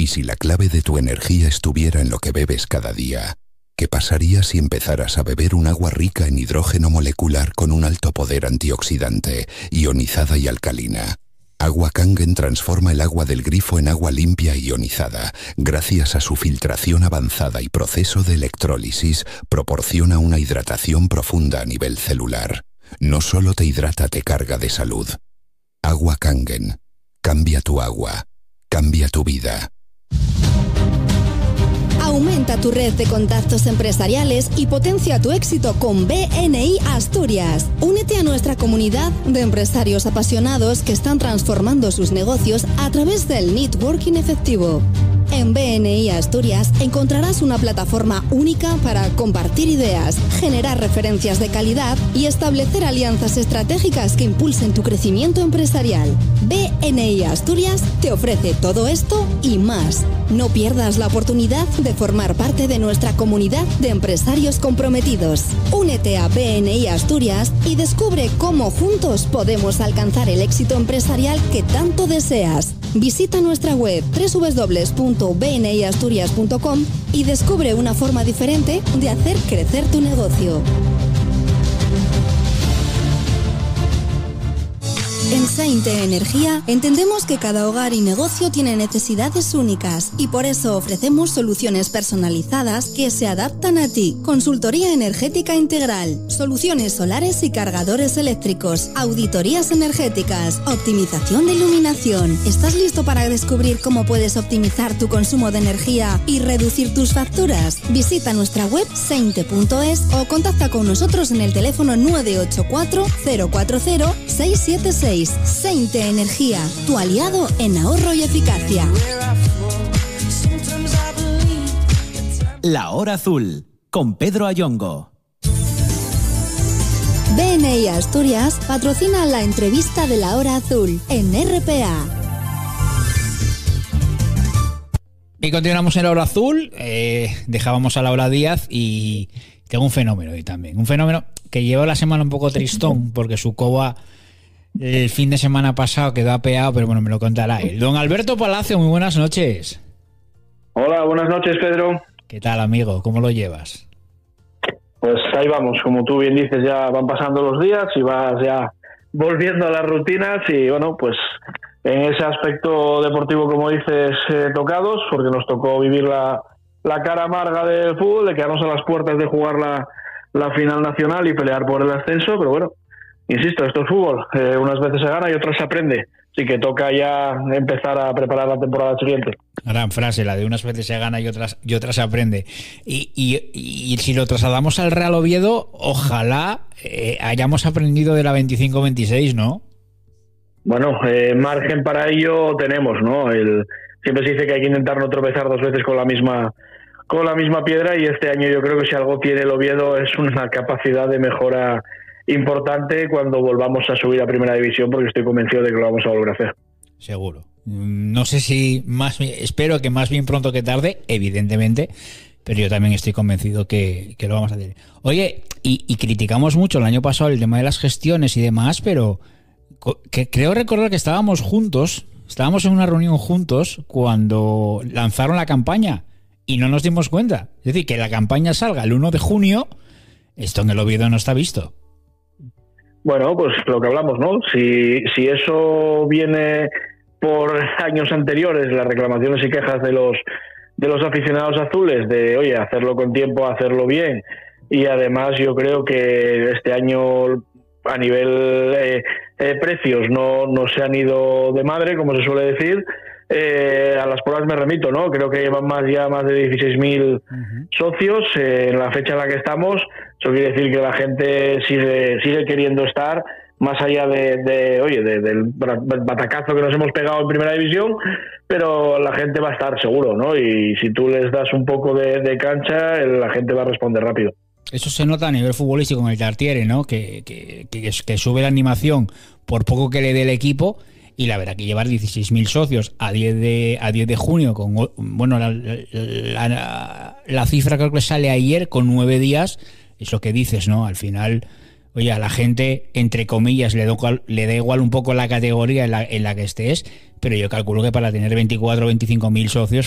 ¿Y si la clave de tu energía estuviera en lo que bebes cada día? ¿Qué pasaría si empezaras a beber un agua rica en hidrógeno molecular con un alto poder antioxidante, ionizada y alcalina? Agua Kangen transforma el agua del grifo en agua limpia e ionizada. Gracias a su filtración avanzada y proceso de electrólisis, proporciona una hidratación profunda a nivel celular. No solo te hidrata, te carga de salud. Agua Kangen. Cambia tu agua. Cambia tu vida. Aumenta tu red de contactos empresariales y potencia tu éxito con BNI Asturias. Únete a nuestra comunidad de empresarios apasionados que están transformando sus negocios a través del networking efectivo. En BNI Asturias encontrarás una plataforma única para compartir ideas, generar referencias de calidad y establecer alianzas estratégicas que impulsen tu crecimiento empresarial. BNI Asturias te ofrece todo esto y más. No pierdas la oportunidad de formar parte de nuestra comunidad de empresarios comprometidos. Únete a BNI Asturias y descubre cómo juntos podemos alcanzar el éxito empresarial que tanto deseas. Visita nuestra web www.bniasturias.com y descubre una forma diferente de hacer crecer tu negocio. En Sainte Energía entendemos que cada hogar y negocio tiene necesidades únicas y por eso ofrecemos soluciones personalizadas que se adaptan a ti. Consultoría energética integral, soluciones solares y cargadores eléctricos, auditorías energéticas, optimización de iluminación. ¿Estás listo para descubrir cómo puedes optimizar tu consumo de energía y reducir tus facturas? Visita nuestra web sainte.es o contacta con nosotros en el teléfono 984 040 676. Sainte Energía, tu aliado en ahorro y eficacia. La Hora Azul, con Pedro Ayongo. BNI Asturias patrocina la entrevista de La Hora Azul en RPA. Y continuamos en La Hora Azul. Dejábamos a Laura Díaz y tengo un fenómeno hoy también. Un fenómeno que lleva la semana un poco tristón porque su coba el fin de semana pasado quedó apeado, pero bueno, me lo contará él. Don Alberto Palacio, muy buenas noches. Hola, buenas noches, Pedro. ¿Qué tal, amigo? ¿Cómo lo llevas? Pues ahí vamos, como tú bien dices, ya van pasando los días y vas ya volviendo a las rutinas y bueno, pues en ese aspecto deportivo, como dices, tocados, porque nos tocó vivir la cara amarga del fútbol, de quedarnos a las puertas de jugar la final nacional y pelear por el ascenso, pero bueno, insisto, esto es fútbol, unas veces se gana y otras se aprende, así que toca ya empezar a preparar la temporada siguiente. Gran frase, la de unas veces se gana y otras se aprende. Y si lo trasladamos al Real Oviedo, ojalá hayamos aprendido de la 25-26, ¿no? Bueno, margen para ello tenemos, ¿no? Siempre se dice que hay que intentar no tropezar dos veces con la misma piedra y este año yo creo que si algo tiene el Oviedo es una capacidad de mejora importante cuando volvamos a subir a Primera División, porque estoy convencido de que lo vamos a volver a hacer. Seguro. No sé si espero que más bien pronto que tarde, evidentemente, pero yo también estoy convencido que lo vamos a hacer. Oye, y criticamos mucho el año pasado el tema de las gestiones y demás, pero creo recordar que estábamos en una reunión juntos cuando lanzaron la campaña y no nos dimos cuenta. Es decir, que la campaña salga el 1 de junio, esto en el Oviedo no está visto. Bueno, pues lo que hablamos, ¿no? Si eso viene por años anteriores, las reclamaciones y quejas de los aficionados azules, de, oye, hacerlo con tiempo, hacerlo bien, y además yo creo que este año a nivel precios no se han ido de madre, como se suele decir. A las pruebas me remito, ¿no? Creo que llevan más de 16.000 socios en la fecha en la que estamos. Eso quiere decir que la gente sigue queriendo estar, más allá del batacazo que nos hemos pegado en Primera División, pero la gente va a estar seguro, ¿no? Y si tú les das un poco de cancha, la gente va a responder rápido. Eso se nota a nivel futbolístico en el Tartiere, ¿no? Que sube la animación por poco que le dé el equipo. Y la verdad que llevar 16.000 socios a 10 de junio, con bueno, la cifra creo que sale ayer, con 9 días, es lo que dices, ¿no? Al final, oye, a la gente, entre comillas, le da igual un poco la categoría en la que estés, pero yo calculo que para tener 24 o 25.000 socios